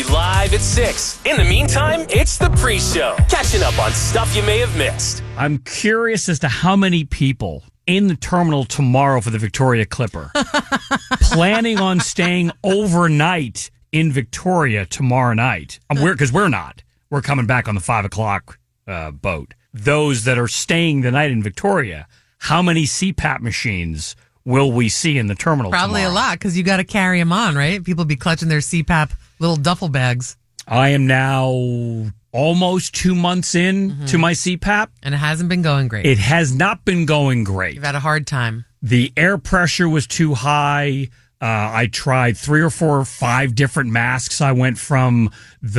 be live at 6. In the meantime, it's the pre-show. Catching up on stuff you may have missed. I'm curious as to how many people in the terminal tomorrow for the Victoria Clipper planning on staying overnight in Victoria tomorrow night. Because we're not. We're coming back on the 5 o'clock boat. Those that are staying the night in Victoria, how many CPAP machines will we see in the terminal Probably tomorrow? a lot, because you got to carry them on, right? People be clutching their CPAP little duffel bags. I am now almost 2 months in to my CPAP. And it hasn't been going great. It has not been going great. You've had a hard time. The air pressure was too high. I tried 3 or 4 or 5 different masks. I went from the